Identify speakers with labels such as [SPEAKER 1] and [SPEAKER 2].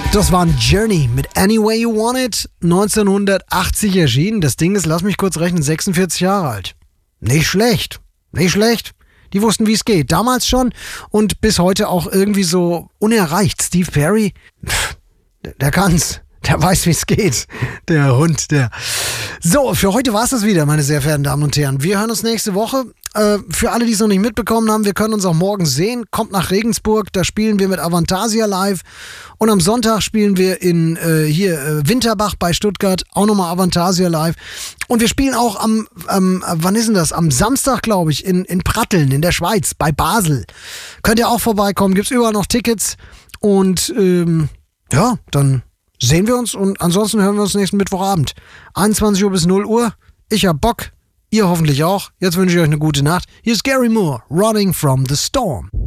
[SPEAKER 1] Das war ein Journey mit Any Way You Want It, 1980 erschienen. Das Ding ist, lass mich kurz rechnen, 46 Jahre alt. Nicht schlecht, nicht schlecht. Die wussten, wie es geht. Damals schon und bis heute auch irgendwie so unerreicht. Steve Perry, der kann's. Der weiß, wie es geht. Der Hund, der... So, für heute war es das wieder, meine sehr verehrten Damen und Herren. Wir hören uns nächste Woche. Für alle, die es noch nicht mitbekommen haben, wir können uns auch morgen sehen. Kommt nach Regensburg, da spielen wir mit Avantasia live. Und am Sonntag spielen wir in Winterbach bei Stuttgart, auch nochmal Avantasia live. Und wir spielen auch wann ist denn das? Am Samstag, glaube ich, in Pratteln in der Schweiz, bei Basel. Könnt ihr auch vorbeikommen, gibt's überall noch Tickets. Und ja, dann sehen wir uns und ansonsten hören wir uns nächsten Mittwochabend. 21 Uhr bis 0 Uhr. Ich hab Bock. Ihr hoffentlich auch. Jetzt wünsche ich euch eine gute Nacht. Hier ist Gary Moore, Running from the Storm.